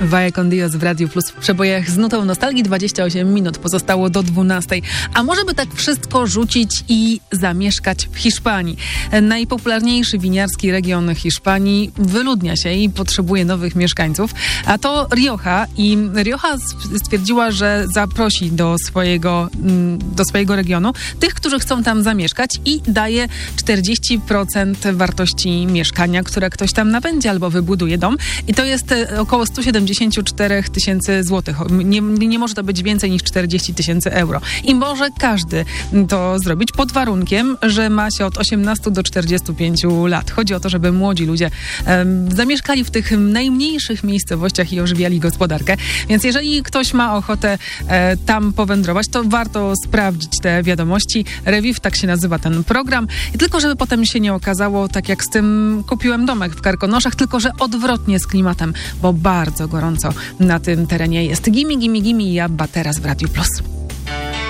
Vaya con Dios w Radiu Plus w przebojach z nutą nostalgii. 28 minut pozostało do 12. A może by tak wszystko rzucić i zamieszkać w Hiszpanii? Najpopularniejszy winiarski region Hiszpanii wyludnia się i potrzebuje nowych mieszkańców. A to Rioja. I Rioja stwierdziła, że zaprosi do swojego regionu tych, którzy chcą tam zamieszkać i daje 40% wartości mieszkania, które ktoś tam nabędzie albo wybuduje dom. I to jest około 174 tysięcy złotych. Nie może to być więcej niż 40 tysięcy euro. I może każdy to zrobić pod warunkiem, że ma się od 18 do 45 lat. Chodzi o to, żeby młodzi ludzie zamieszkali w tych najmniejszych miejscowościach i ożywiali gospodarkę. Więc jeżeli ktoś ma ochotę tam powędrować, to warto sprawdzić te wiadomości. Reviv, tak się nazywa ten program. I tylko żeby potem się nie okazało, tak jak z tym kupiłem domek w Karkonoszach, tylko że odwrotnie z klimatem, bo bardzo gorąco na tym terenie jest. Gimme i Abba teraz w Radiu Plus.